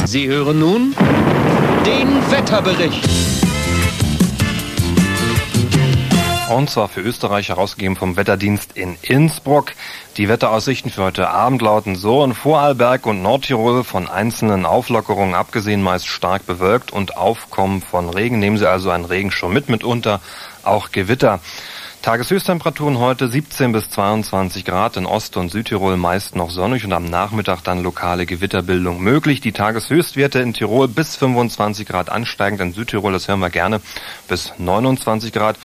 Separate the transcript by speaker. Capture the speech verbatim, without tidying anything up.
Speaker 1: Sie hören nun den Wetterbericht.
Speaker 2: Und zwar für Österreich herausgegeben vom Wetterdienst in Innsbruck. Die Wetteraussichten für heute Abend lauten so: in Vorarlberg und Nordtirol von einzelnen Auflockerungen abgesehen meist stark bewölkt und Aufkommen von Regen. Nehmen Sie also einen Regenschirm mit, mitunter auch Gewitter. Tageshöchsttemperaturen heute siebzehn bis zweiundzwanzig Grad, in Ost- und Südtirol meist noch sonnig und am Nachmittag dann lokale Gewitterbildung möglich. Die Tageshöchstwerte in Tirol bis fünfundzwanzig Grad ansteigend, in Südtirol, das hören wir gerne, bis neunundzwanzig Grad.